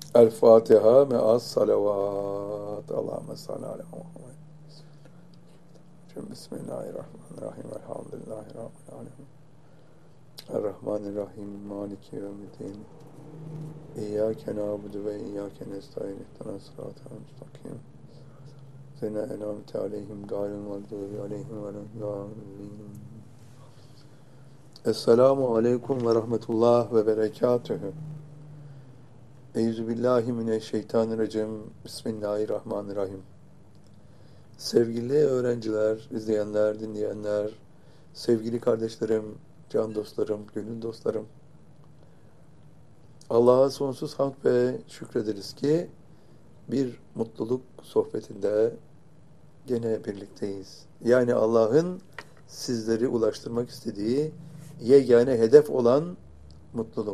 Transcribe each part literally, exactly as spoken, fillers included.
El Fatiha me'as salavat. Allahümme salli ala Muhammed. Bismillahirrahmanirrahim. Elhamdülillahi Rabbil alemin. Errahmanirrahim. Maliki yevmiddin. İyyâke nâbudu ve iyyâke nestaîn. İhdinas sıratal müstakîm. Zine en'amte aleyhim gâyril mağdûbi aleyhim veleddâllîn. Esselamu aleyküm ve rahmetullah ve berekatühü. Euzubillahimineşşeytanirracim. Bismillahirrahmanirrahim. Sevgili öğrenciler, izleyenler, dinleyenler, sevgili kardeşlerim, can dostlarım, gönül dostlarım. Allah'a sonsuz hamd ve şükrederiz ki bir mutluluk sohbetinde gene birlikteyiz. Yani Allah'ın sizleri ulaştırmak istediği yegane hedef olan mutluluk.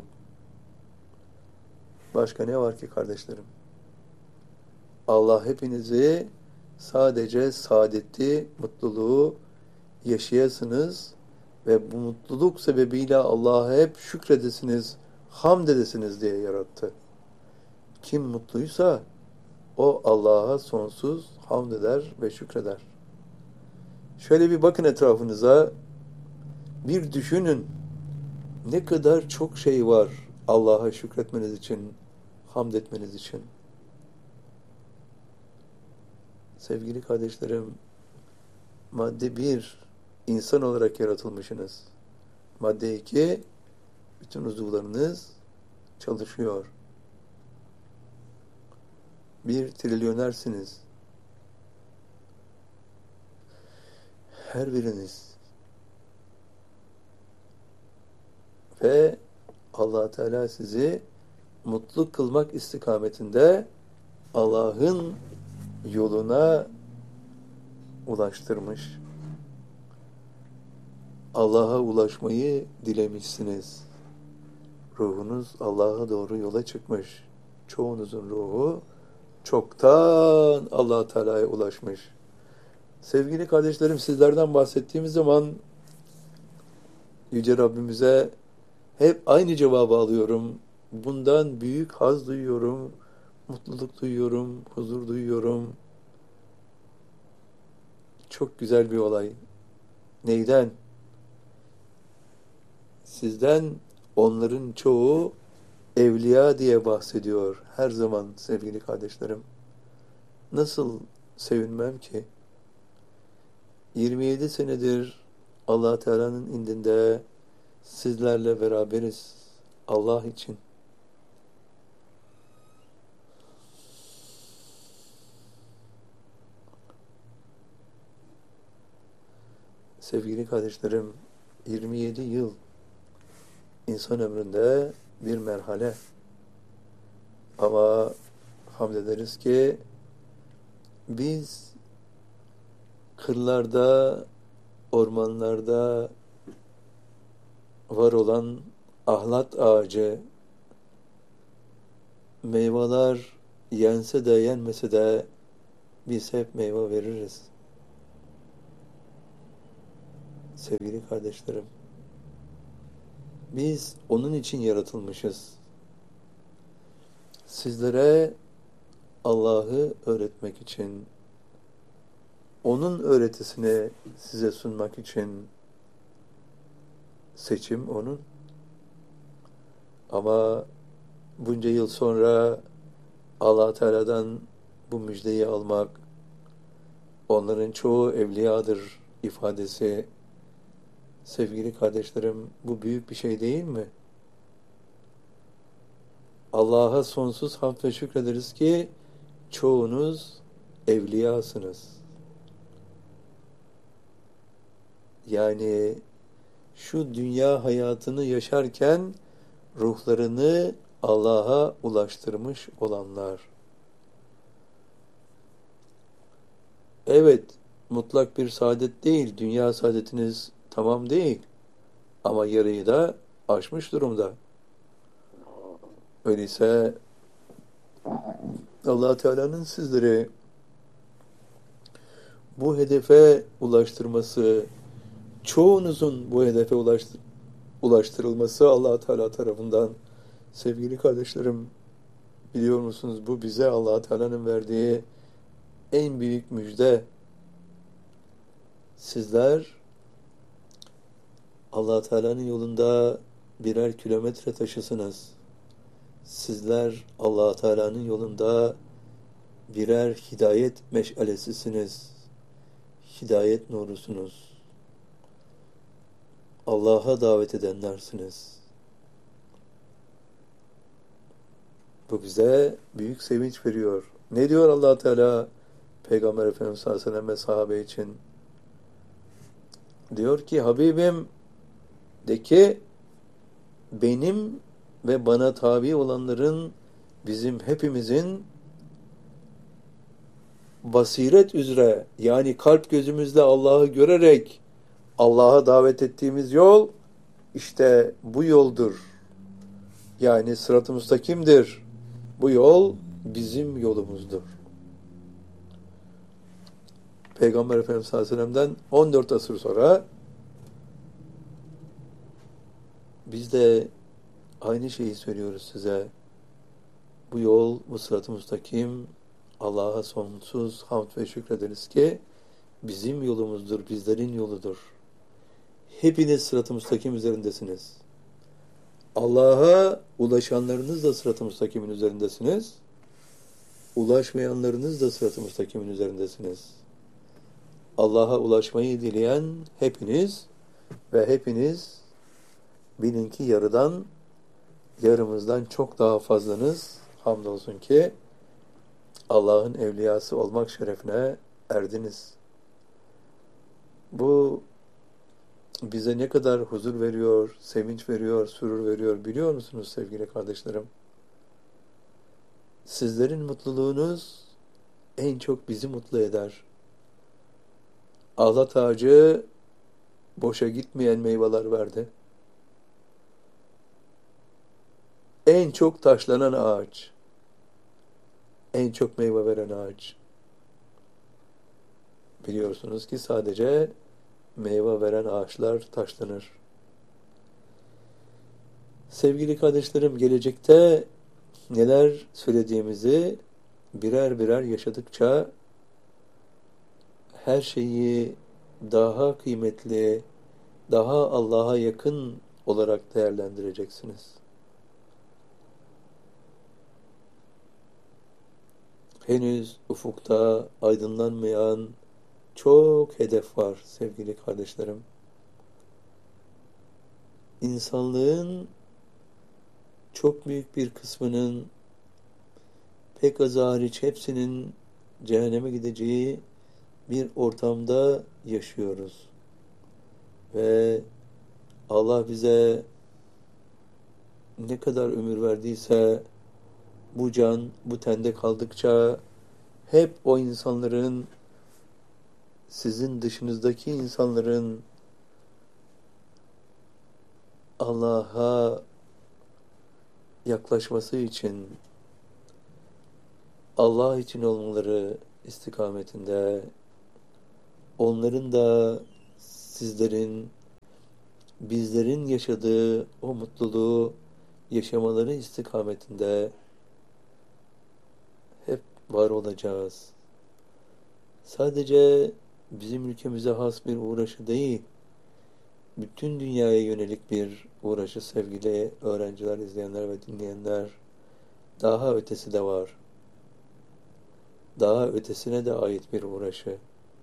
Başka ne var ki kardeşlerim? Allah hepinizi sadece saadeti, mutluluğu yaşayasınız ve bu mutluluk sebebiyle Allah'a hep şükredesiniz, hamd edesiniz diye yarattı. Kim mutluysa o Allah'a sonsuz hamd eder ve şükreder. Şöyle bir bakın etrafınıza, bir düşünün ne kadar çok şey var Allah'a şükretmeniz için, hamd etmeniz için. Sevgili kardeşlerim, madde bir, insan olarak yaratılmışsınız. Madde iki, bütün uzuvlarınız çalışıyor. Bir trilyonersiniz. Her biriniz. Ve Allah Teala sizi mutlu kılmak istikametinde Allah'ın yoluna ulaştırmış. Allah'a ulaşmayı dilemişsiniz. Ruhunuz Allah'a doğru yola çıkmış. Çoğunuzun ruhu çoktan Allah Teala'ya ulaşmış. Sevgili kardeşlerim, sizlerden bahsettiğimiz zaman Yüce Rabbimize hep aynı cevabı alıyorum. Bundan büyük haz duyuyorum, mutluluk duyuyorum, huzur duyuyorum. Çok güzel bir olay. Neyden? Sizden onların çoğu evliya diye bahsediyor her zaman sevgili kardeşlerim. Nasıl sevinmem ki? yirmi yedi senedir Allah Teala'nın indinde sizlerle beraberiz Allah için. Sevgili kardeşlerim, yirmi yedi yıl insan ömründe bir merhale. Ama hamd ederiz ki biz kırlarda, ormanlarda var olan ahlat ağacı, meyveler yense de yenmese de biz hep meyve veririz. Sevgili kardeşlerim, biz onun için yaratılmışız. Sizlere Allah'ı öğretmek için, onun öğretisini size sunmak için seçim onun. Ama bunca yıl sonra Allah Teala'dan bu müjdeyi almak, onların çoğu evliyadır ifadesi, sevgili kardeşlerim, bu büyük bir şey değil mi? Allah'a sonsuz hamd ve şükrederiz ki çoğunuz evliyasınız. Yani şu dünya hayatını yaşarken ruhlarını Allah'a ulaştırmış olanlar. Evet, mutlak bir saadet değil, dünya saadetiniz tamam değil. Ama yarıyı da aşmış durumda. Öyleyse Allah Teala'nın sizleri bu hedefe ulaştırması, çoğunuzun bu hedefe ulaştır, ulaştırılması Allah Teala tarafından sevgili kardeşlerim Biliyor musunuz, bu bize Allah Teala'nın verdiği en büyük müjde. Sizler Allah Teala'nın yolunda birer kilometre taşısınız. Sizler Allah Teala'nın yolunda birer hidayet meşalesisiniz. Hidayet nurusunuz. Allah'a davet edenlersiniz. Bu bize büyük sevinç veriyor. Ne diyor Allah Teala Peygamber Efendimiz sallallahu aleyhi ve sellem ve sahabe için? Diyor ki, Habibim de ki, benim ve bana tabi olanların, bizim hepimizin basiret üzere, yani kalp gözümüzle Allah'ı görerek Allah'a davet ettiğimiz yol işte bu yoldur. Yani sırat-ı müstakimdir. Bu yol bizim yolumuzdur. Peygamber Efendimiz sallallahu aleyhi ve sellem'den on dört asır sonra biz de aynı şeyi söylüyoruz size. Bu yol, bu sırat-ı müstakim, Allah'a sonsuz hamd ve şükrederiz ki bizim yolumuzdur, bizlerin yoludur. Hepiniz sırat-ı müstakim üzerindesiniz. Allah'a ulaşanlarınız da sırat-ı müstakimin üzerindesiniz. Ulaşmayanlarınız da sırat-ı müstakimin üzerindesiniz. Allah'a ulaşmayı dileyen hepiniz ve hepiniz bilin ki yarıdan, yarımızdan çok daha fazlanız. Hamdolsun ki Allah'ın evliyası olmak şerefine erdiniz. Bu bize ne kadar huzur veriyor, sevinç veriyor, sürur veriyor biliyor musunuz sevgili kardeşlerim? Sizlerin mutluluğunuz en çok bizi mutlu eder. Ahlat ağacı boşa gitmeyen meyveler verdi. En çok taşlanan ağaç, en çok meyve veren ağaç. Biliyorsunuz ki sadece meyve veren ağaçlar taşlanır. Sevgili kardeşlerim, gelecekte neler söylediğimizi birer birer yaşadıkça her şeyi daha kıymetli, daha Allah'a yakın olarak değerlendireceksiniz. Henüz ufukta aydınlanmayan çok hedef var sevgili kardeşlerim. İnsanlığın çok büyük bir kısmının, pek azı hariç hepsinin cehenneme gideceği bir ortamda yaşıyoruz. Ve Allah bize ne kadar ömür verdiyse bu can bu tende kaldıkça hep o insanların, sizin dışınızdaki insanların Allah'a yaklaşması için, Allah için olmaları istikametinde, onların da sizlerin, bizlerin yaşadığı o mutluluğu yaşamaları istikametinde hep var olacağız. Sadece bizim ülkemize has bir uğraşı değil, bütün dünyaya yönelik bir uğraşı sevgili öğrenciler, izleyenler ve dinleyenler. Daha ötesi de var. Daha ötesine de ait bir uğraşı.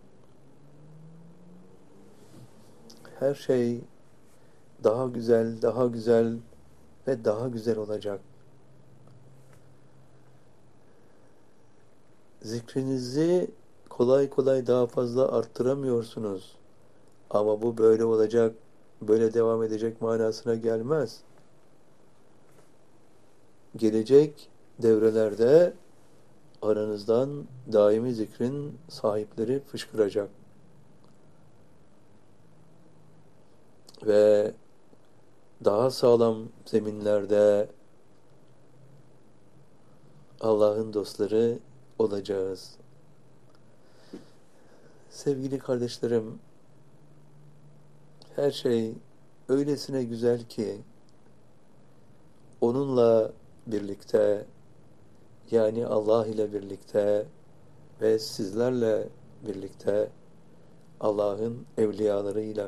Her şey daha güzel, daha güzel ve daha güzel olacak. Zikrinizi kolay kolay daha fazla arttıramıyorsunuz. Ama bu böyle olacak, böyle devam edecek manasına gelmez. Gelecek devrelerde aranızdan daimi zikrin sahipleri fışkıracak. Ve daha sağlam zeminlerde Allah'ın dostları olacağız. Sevgili kardeşlerim, her şey öylesine güzel ki onunla birlikte Yani Allah ile birlikte ve sizlerle birlikte Allah'ın evliyalarıyla.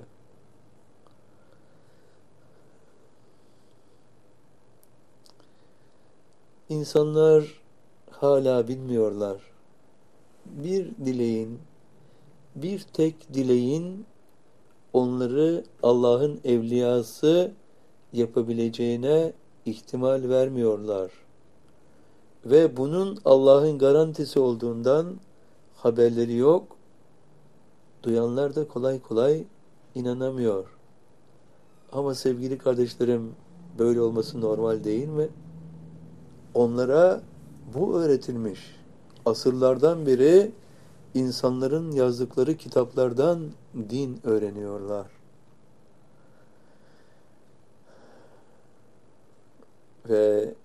İnsanlar hala bilmiyorlar. Bir dileğin, bir tek dileğin onları Allah'ın evliyası yapabileceğine ihtimal vermiyorlar. Ve bunun Allah'ın garantisi olduğundan haberleri yok. Duyanlar da kolay kolay inanamıyor. Ama sevgili kardeşlerim, böyle olması normal değil mi? Onlara bu öğretilmiş. Asırlardan beri insanların yazdıkları kitaplardan din öğreniyorlar. Ve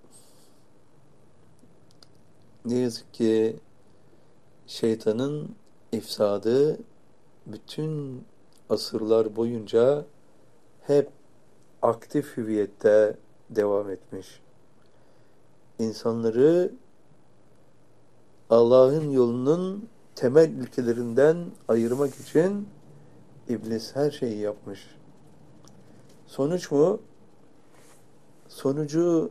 ne yazık ki şeytanın ifsadı bütün asırlar boyunca hep aktif hüviyette devam etmiş. İnsanları Allah'ın yolunun temel ilkelerinden ayırmak için iblis her şeyi yapmış. Sonuç mu? Sonucu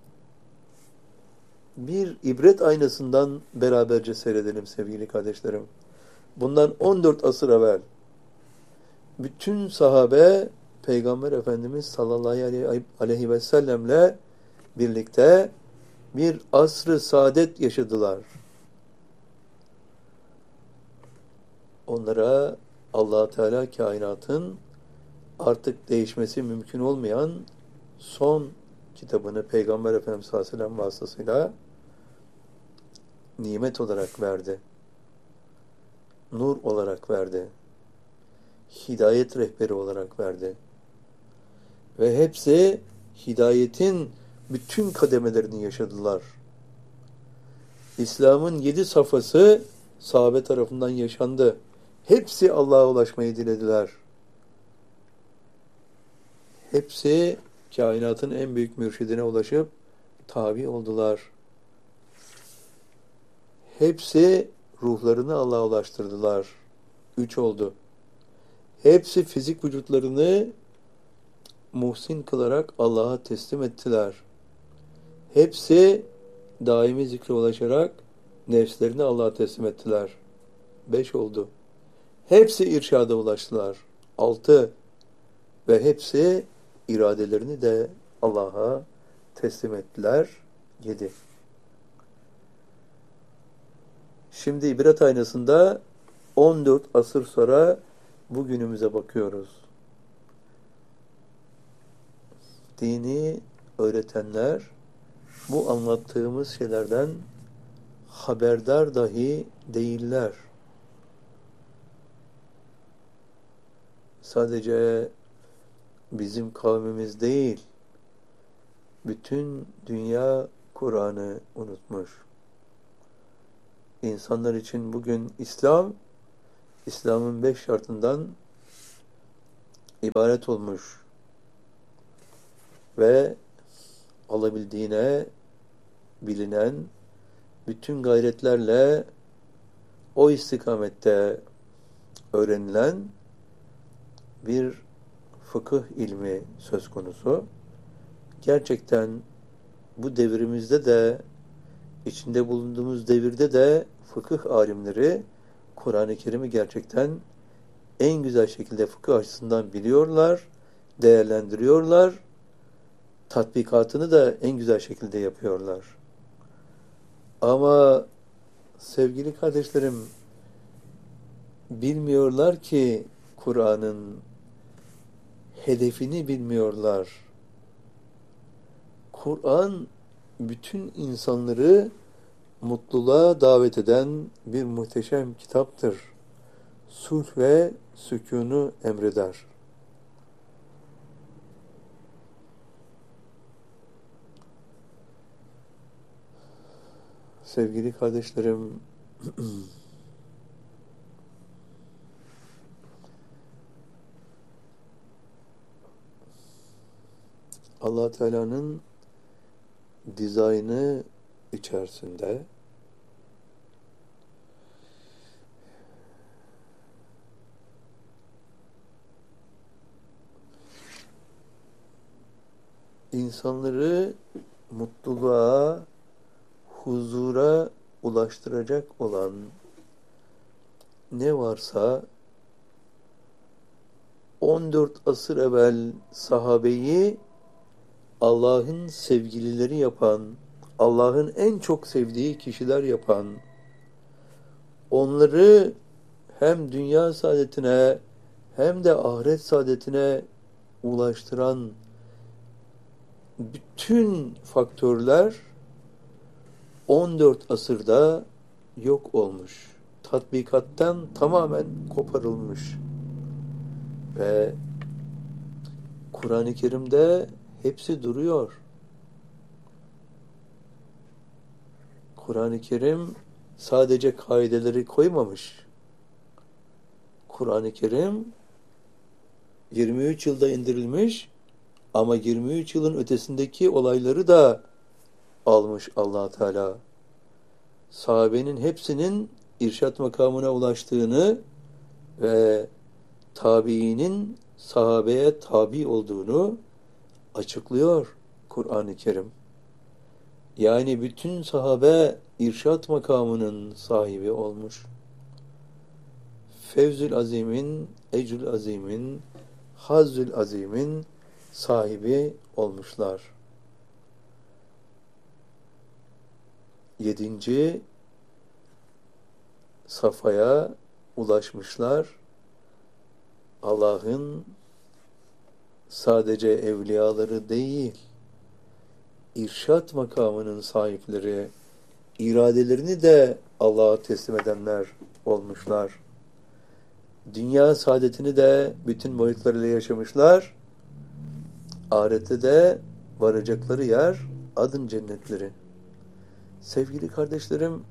bir ibret aynasından beraberce seyredelim sevgili kardeşlerim. Bundan on dört asır evvel bütün sahabe Peygamber Efendimiz sallallahu aleyhi ve sellemle birlikte bir asr-ı saadet yaşadılar. Onlara Allah Teala kainatın artık değişmesi mümkün olmayan son kitabını Peygamber Efendimiz sallallahu aleyhi ve sellem vasıtasıyla nimet olarak verdi. Nur olarak verdi. Hidayet rehberi olarak verdi. Ve hepsi hidayetin bütün kademelerini yaşadılar. İslam'ın yedi safhası sahabe tarafından yaşandı. Hepsi Allah'a ulaşmayı dilediler. Hepsi kainatın en büyük mürşidine ulaşıp tabi oldular. Hepsi ruhlarını Allah'a ulaştırdılar. Üç oldu. Hepsi fizik vücutlarını muhsin kılarak Allah'a teslim ettiler. Hepsi daimi zikre ulaşarak nefslerini Allah'a teslim ettiler. Beş oldu. Hepsi irşada ulaştılar. Altı. Ve hepsi iradelerini de Allah'a teslim ettiler. Yedi. Şimdi ibret aynasında on dört asır sonra bugünümüze bakıyoruz. Dini öğretenler bu anlattığımız şeylerden haberdar dahi değiller. Sadece bizim kavmimiz değil, bütün dünya Kur'an'ı unutmuş. İnsanlar için bugün İslam, İslam'ın beş şartından ibaret olmuş ve alabildiğine bilinen bütün gayretlerle o istikamette öğrenilen bir fıkıh ilmi söz konusu. Gerçekten bu devrimizde de, içinde bulunduğumuz devirde de fıkıh alimleri Kur'an-ı Kerim'i gerçekten en güzel şekilde fıkıh açısından biliyorlar, değerlendiriyorlar, tatbikatını da en güzel şekilde yapıyorlar. Ama sevgili kardeşlerim, bilmiyorlar ki Kur'an'ın hedefini bilmiyorlar. Kur'an bütün insanları mutluluğa davet eden bir muhteşem kitaptır. Sulh ve sükûnu emreder. Sevgili kardeşlerim, Allah Teala'nın dizaynı içerisinde insanları mutluluğa, huzura ulaştıracak olan ne varsa on dört asır evvel sahabeyi Allah'ın sevgilileri yapan, Allah'ın en çok sevdiği kişiler yapan, onları hem dünya saadetine hem de ahiret saadetine ulaştıran bütün faktörler on dört asırda yok olmuş. Tatbikattan tamamen koparılmış. Ve Kur'an-ı Kerim'de hepsi duruyor. Kur'an-ı Kerim sadece kaideleri koymamış. Kur'an-ı Kerim yirmi üç yılda indirilmiş ama yirmi üç yılın ötesindeki olayları da almış Allah Teala. Sahabenin hepsinin irşat makamına ulaştığını ve tabiinin sahabeye tabi olduğunu açıklıyor Kur'an-ı Kerim. Yani bütün sahabe irşat makamının sahibi olmuş. Fevzül Azim'in, Ecrül Azim'in, Hazzül Azim'in sahibi olmuşlar. Yedinci safhaya ulaşmışlar. Allah'ın sadece evliyaları değil, irşat makamının sahipleri, iradelerini de Allah'a teslim edenler olmuşlar. Dünya saadetini de bütün boyutlarıyla yaşamışlar. Ahirette de varacakları yer adın cennetleri. Sevgili kardeşlerim,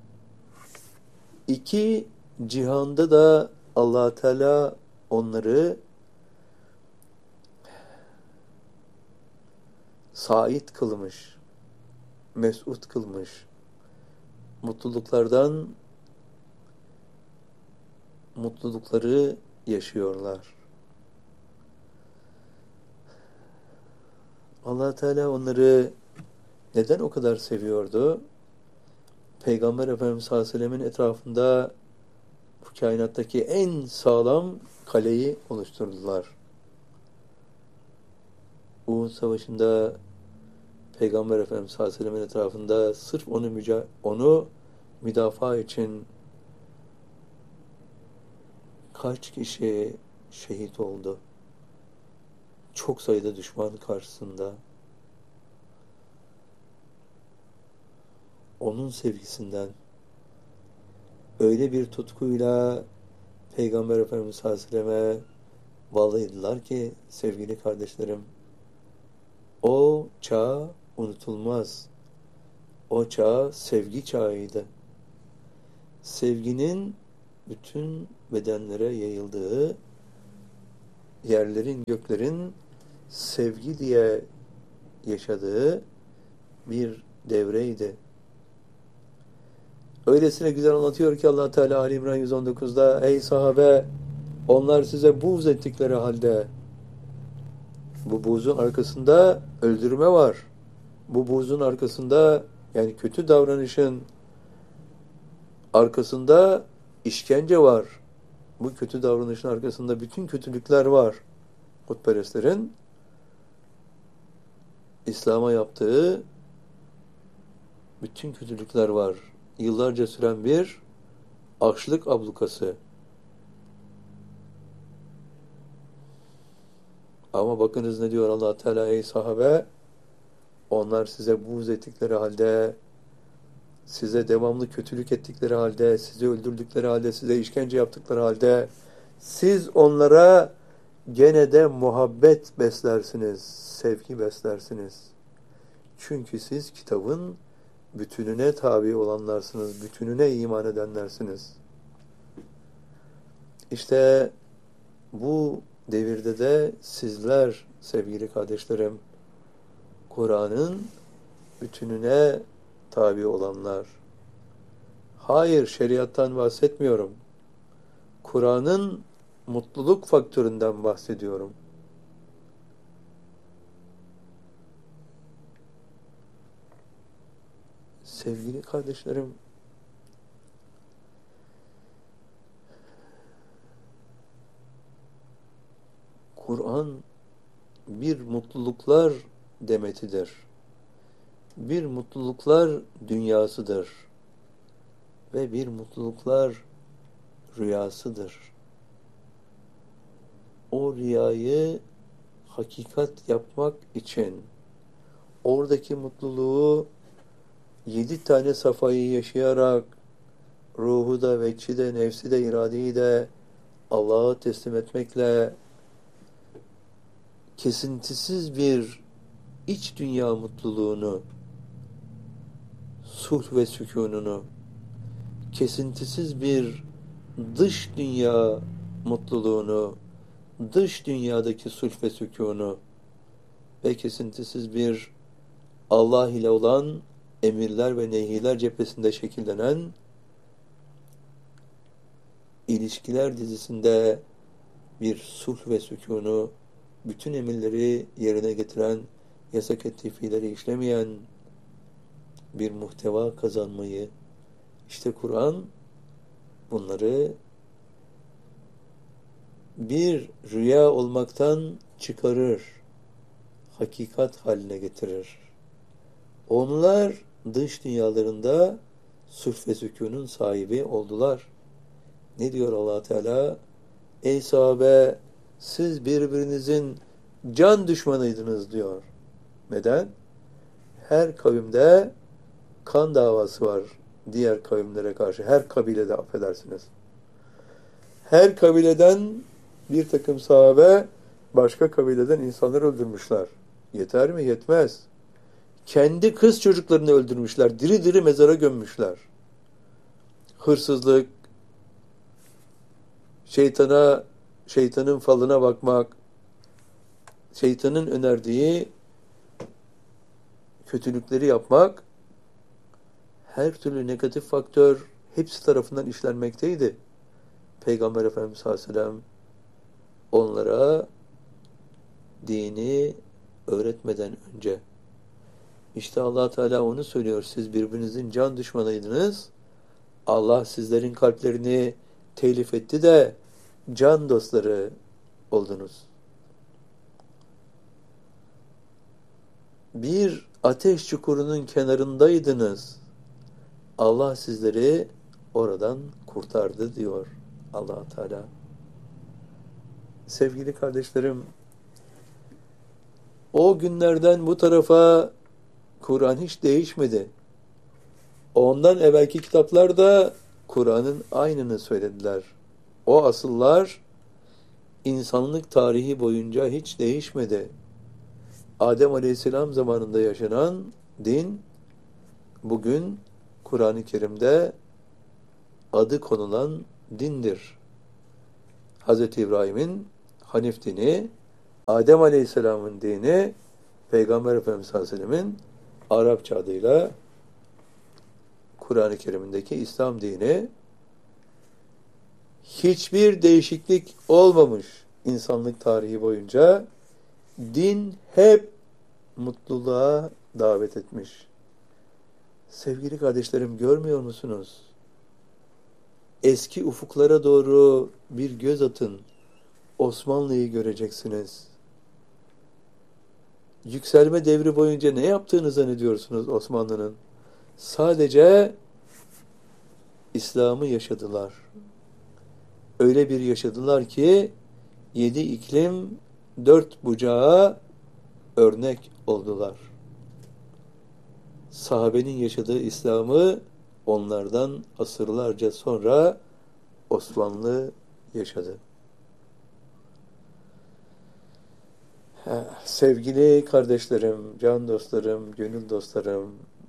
iki cihanda da Allah Teala onları sait kılmış, mesut kılmış, mutluluklardan mutlulukları yaşıyorlar. Allah Teala onları neden o kadar seviyordu? Peygamber Efendimiz sallallahu aleyhi ve sellemin etrafında bu kainattaki en sağlam kaleyi oluşturdular. Uhud Savaşı'nda Peygamber Efendimiz sallallahu aleyhi ve sellemin etrafında sırf onu, müca- onu müdafaa için kaç kişi şehit oldu? Çok sayıda düşman karşısında. Onun sevgisinden öyle bir tutkuyla Peygamber Efendimiz sallallahu aleyhi ve selleme bağlıydılar ki sevgili kardeşlerim, o çağ unutulmaz. O çağ sevgi çağıydı. Sevginin bütün bedenlere yayıldığı, yerlerin, göklerin sevgi diye yaşadığı bir devreydi. Öylesine güzel anlatıyor ki Allah Teala Ali İmran yüz on dokuzda, ey sahabe, onlar size buğz ettikleri halde, bu buğzun arkasında öldürme var. Bu buğzun arkasında, yani kötü davranışın arkasında işkence var. Bu kötü davranışın arkasında bütün kötülükler var. Putperestlerin İslam'a yaptığı bütün kötülükler var. Yıllarca süren bir açlık ablukası. Ama bakınız ne diyor Allah Teala, ey sahabe, onlar size buğz ettikleri halde, size devamlı kötülük ettikleri halde, sizi öldürdükleri halde, size işkence yaptıkları halde, siz onlara gene de muhabbet beslersiniz, sevgi beslersiniz. Çünkü siz kitabın bütününe tabi olanlarsınız, bütününe iman edenlersiniz. İşte bu devirde de sizler sevgili kardeşlerim, Kur'an'ın bütününe tabi olanlar. Hayır, şeriattan bahsetmiyorum. Kur'an'ın mutluluk faktöründen bahsediyorum. Sevgili kardeşlerim, Kur'an bir mutluluklar demetidir. Bir mutluluklar dünyasıdır. Ve bir mutluluklar rüyasıdır. O rüyayı hakikat yapmak için oradaki mutluluğu yedi tane safayı yaşayarak ruhu da, vecci de, nefsi de, iradeyi de Allah'a teslim etmekle kesintisiz bir iç dünya mutluluğunu, sulh ve sükununu, kesintisiz bir dış dünya mutluluğunu, dış dünyadaki sulh ve sükûnu ve kesintisiz bir Allah ile olan emirler ve nehiler cephesinde şekillenen ilişkiler dizisinde bir sulh ve sükûnu, bütün emirleri yerine getiren, yasak ettiği fiilleri işlemeyen bir muhteva kazanmayı, işte Kur'an bunları bir rüya olmaktan çıkarır, hakikat haline getirir. Onlar dış dünyalarında sulh ve sükûnun sahibi oldular. Ne diyor Allah Teala? Ey sahabe, siz birbirinizin can düşmanıydınız diyor. Neden? Her kavimde kan davası var diğer kavimlere karşı. Her kabilede, affedersiniz. Her kabileden bir takım sahabe başka kabileden insanları öldürmüşler. Yeter mi? Yetmez. Kendi kız çocuklarını öldürmüşler. Diri diri mezara gömmüşler. Hırsızlık, şeytana, şeytanın falına bakmak, şeytanın önerdiği kötülükleri yapmak, her türlü negatif faktör hepsi tarafından işlenmekteydi. Peygamber Efendimiz sallallahu aleyhi ve sellem onlara dini öğretmeden önce. İşte Allah Teala onu söylüyor. Siz birbirinizin can düşmanıydınız. Allah sizlerin kalplerini telif etti de can dostları oldunuz. Bir ateş çukurunun kenarındaydınız. Allah sizleri oradan kurtardı diyor Allah Teala. Sevgili kardeşlerim, o günlerden bu tarafa Kur'an hiç değişmedi. Ondan evvelki kitaplar da Kur'an'ın aynını söylediler. O asıllar insanlık tarihi boyunca hiç değişmedi. Adem Aleyhisselam zamanında yaşanan din bugün Kur'an-ı Kerim'de adı konulan dindir. Hazreti İbrahim'in Hanif dini, Adem Aleyhisselam'ın dini, Peygamber Efendimiz sallallahu aleyhi ve sellem'in Arapça adıyla Kur'an-ı Kerim'indeki İslam dini, hiçbir değişiklik olmamış insanlık tarihi boyunca. Din hep mutluluğa davet etmiş. Sevgili kardeşlerim, görmüyor musunuz? Eski ufuklara doğru bir göz atın. Osmanlı'yı göreceksiniz. Yükselme devri boyunca ne yaptığını zannediyorsunuz Osmanlı'nın? Sadece İslam'ı yaşadılar. Öyle bir yaşadılar ki yedi iklim, dört bucağa örnek oldular. Sahabenin yaşadığı İslam'ı onlardan asırlarca sonra Osmanlı yaşadı. Sevgili kardeşlerim, can dostlarım, gönül dostlarım,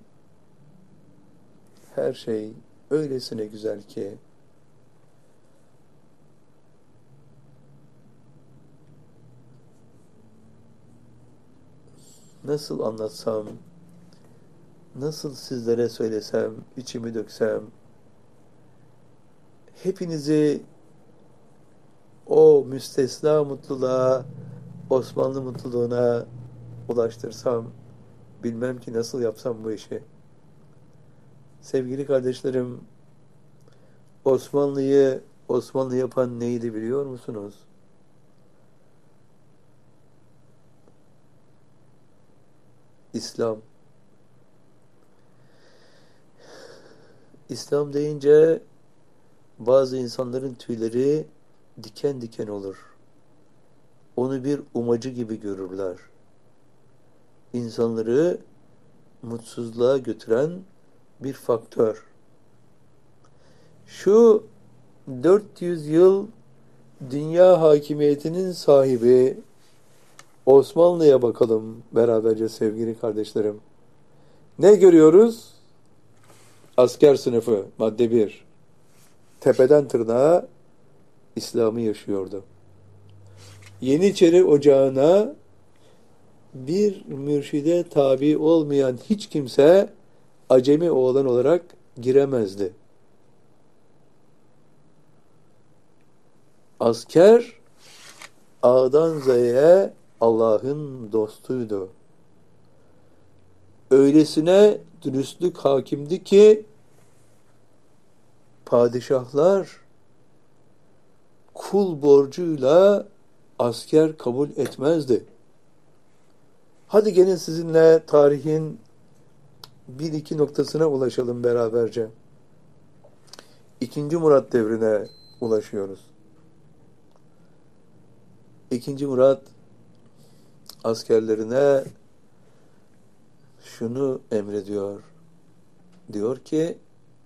her şey öylesine güzel ki nasıl anlatsam nasıl sizlere söylesem, içimi döksem, hepinizi o müstesna mutluluğa, Osmanlı mutluluğuna ulaştırsam, bilmem ki nasıl yapsam bu işi. Sevgili kardeşlerim, Osmanlı'yı Osmanlı yapan neydi biliyor musunuz? İslam. İslam deyince bazı insanların tüyleri diken diken olur. Onu bir umacı gibi görürler. İnsanları mutsuzluğa götüren bir faktör. Şu dört yüz yıl dünya hakimiyetinin sahibi Osmanlı'ya bakalım beraberce sevgili kardeşlerim. Ne görüyoruz? Asker sınıfı, madde bir. Tepeden tırnağa İslam'ı yaşıyordu. Yeniçeri Ocağı'na bir mürşide tabi olmayan hiç kimse acemi oğlan olarak giremezdi. Asker A'dan Z'ye Allah'ın dostuydu. Öylesine dürüstlük hakimdi ki padişahlar kul borcuyla asker kabul etmezdi. Hadi gelin sizinle tarihin bir iki noktasına ulaşalım beraberce. İkinci Murat devrine ulaşıyoruz. İkinci Murat askerlerine şunu emrediyor. Diyor ki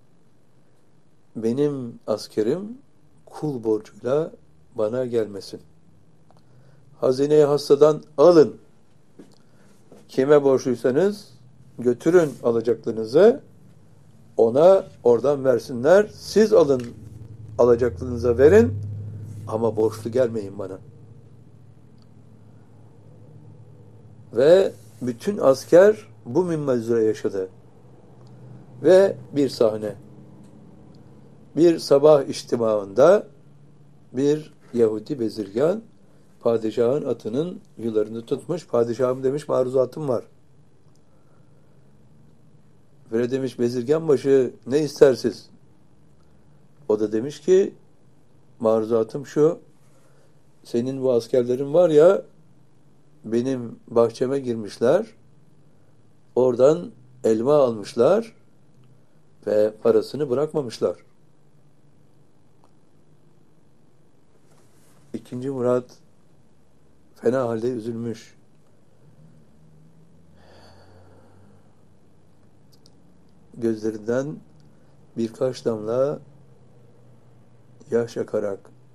benim askerim kul borcuyla bana gelmesin. Hazine-i hassadan alın. Kime borçluysanız götürün alacaklarınızı, ona oradan versinler. Siz alın, alacaklarınıza verin ama borçlu gelmeyin bana. Ve bütün asker bu minvalzure yaşadı. Ve bir sahne. Bir sabah içtimaında bir Yahudi bezirgan padişahın atının yularını tutmuş. Padişahım demiş maruzatım var. Böyle demiş bezirgan başı ne istersiz? O da demiş ki maruzatım şu. Senin bu askerlerin var ya benim bahçeme girmişler. Oradan elma almışlar ve parasını bırakmamışlar. İkinci Murat fena halde üzülmüş. Gözlerinden birkaç damla yaş akarak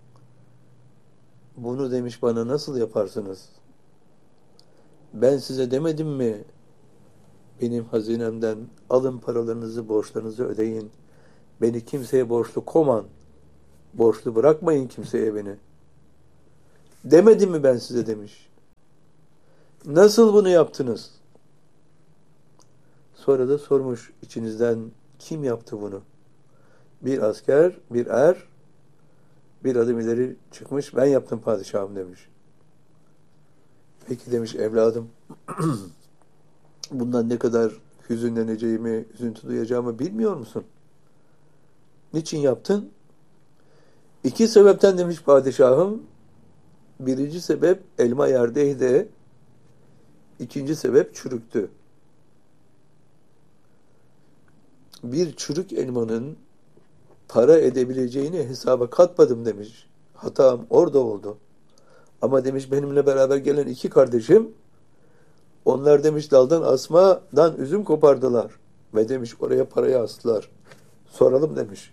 bunu demiş bana nasıl yaparsınız? Ben size demedim mi benim hazinemden alın paralarınızı, borçlarınızı ödeyin. Beni kimseye borçlu koman. Borçlu bırakmayın kimseye beni. Demedim mi ben size demiş. Nasıl bunu yaptınız? Sonra da sormuş içinizden kim yaptı bunu? Bir asker, bir er, bir adım ileri çıkmış, ben yaptım padişahım demiş. Peki demiş evladım, bundan ne kadar hüzünleneceğimi, üzüntü duyacağımı bilmiyor musun? Niçin yaptın? İki sebepten demiş padişahım. Birinci sebep elma yerdeydi. İkinci sebep çürüktü. Bir çürük elmanın para edebileceğini hesaba katmadım demiş. Hatam orada oldu. Ama demiş benimle beraber gelen iki kardeşim onlar demiş daldan asmadan üzüm kopardılar. Ve demiş oraya parayı astılar. Soralım demiş.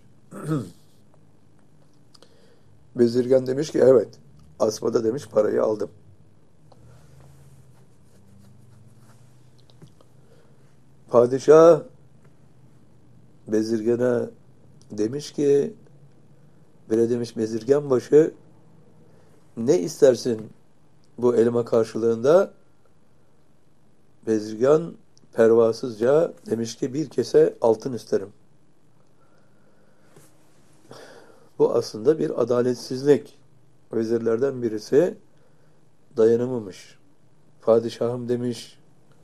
Bezirgan demiş ki evet. Asmada demiş parayı aldım. Padişah bezirgana demiş ki böyle demiş bezirgan başı ne istersin bu elma karşılığında? Bezirgan pervasızca demiş ki bir kese altın isterim. Bu aslında bir adaletsizlik. Vezirlerden birisi dayanamamış. Padişahım demiş,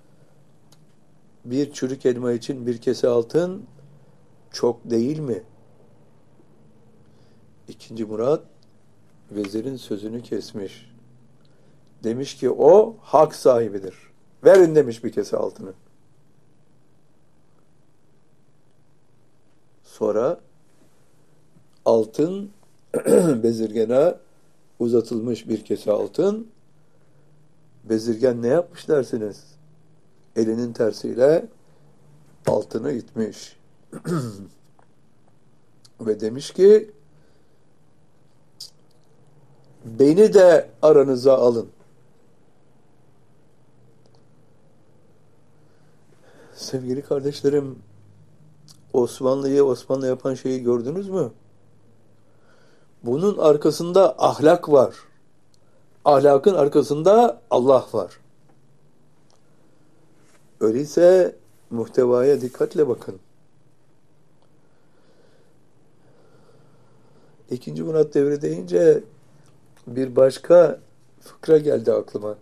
bir çürük elma için bir kese altın çok değil mi? İkinci Murat vezirin sözünü kesmiş. Demiş ki o hak sahibidir. Verin demiş bir kese altını. Sonra altın bezirgene uzatılmış bir kese altın. Bezirgen ne yapmış dersiniz? Elinin tersiyle altını itmiş. Ve demiş ki beni de aranıza alın. Sevgili kardeşlerim, Osmanlı'yı Osmanlı yapan şeyi gördünüz mü? Bunun arkasında ahlak var. Ahlakın arkasında Allah var. Öyleyse muhtevaya dikkatle bakın. İkinci Murat devri deyince bir başka fıkra geldi aklıma.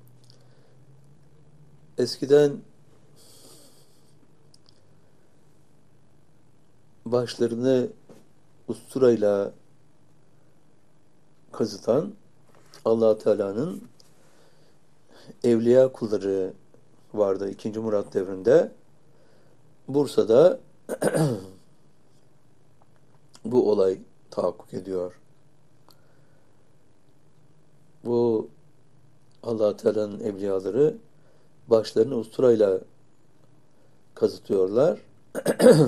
Eskiden başlarını usturayla kazıtan Allah Teala'nın evliya kulları vardı ikinci Murat devrinde. Bursa'da bu olay tahakkuk ediyor. Bu Allah Teala'nın evliyaları başlarını usturayla kazıtıyorlar.